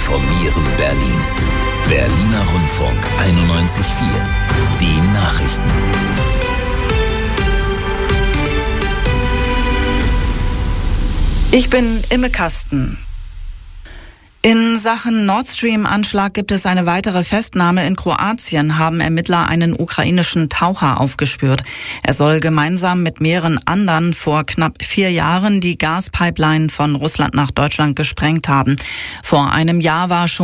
informieren Berlin. Berliner Rundfunk 91.4. Die Nachrichten. Ich bin Imme Kasten. In Sachen Nord Stream-Anschlag gibt es eine weitere Festnahme. In Kroatien haben Ermittler einen ukrainischen Taucher aufgespürt. Er soll gemeinsam mit mehreren anderen vor knapp 4 Jahren die Gaspipeline von Russland nach Deutschland gesprengt haben. Vor einem Jahr war schon